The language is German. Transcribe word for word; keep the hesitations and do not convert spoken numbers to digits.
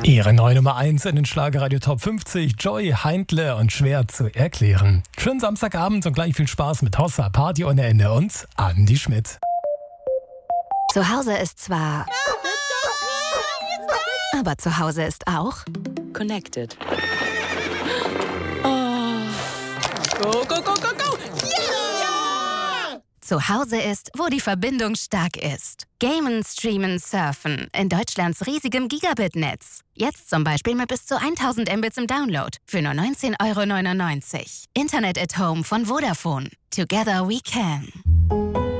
Ihre neue Nummer eins in den Schlagerradio Top fünfzig, Joy Heindle und schwer zu erklären. Schönen Samstagabend und gleich viel Spaß mit Hossa, Party ohne Ende und Andi Schmidt. Zu Hause ist zwar... Aber zu Hause ist auch... Connected. Oh. Go, go, go, go, go! Yeah! Zu Hause ist, wo die Verbindung stark ist. Gamen, streamen, surfen. In Deutschlands riesigem Gigabit-Netz. Jetzt zum Beispiel mit bis zu tausend Mbits im Download. Für nur neunzehn Euro neunundneunzig. Internet at Home von Vodafone. Together we can.